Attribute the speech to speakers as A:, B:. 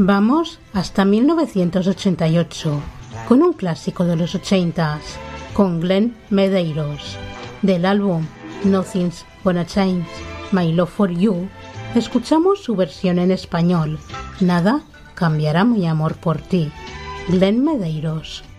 A: Vamos hasta 1988, con un clásico de los 80s, con Glenn Medeiros. Del álbum Nothing's Gonna Change My Love for You, escuchamos su versión en español, Nada cambiará mi amor por ti. Glenn Medeiros.